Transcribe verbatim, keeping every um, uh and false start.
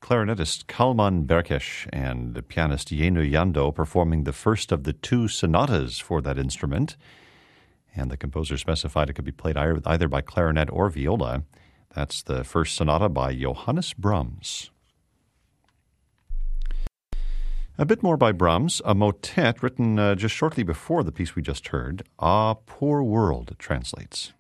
clarinetist Kalman Berkesh and pianist Yenu Yando performing the first of the two sonatas for that instrument. And the composer specified it could be played either by clarinet or viola. That's the first sonata by Johannes Brahms. A bit more by Brahms, a motet written uh, just shortly before the piece we just heard, Ah, Poor World, it translates.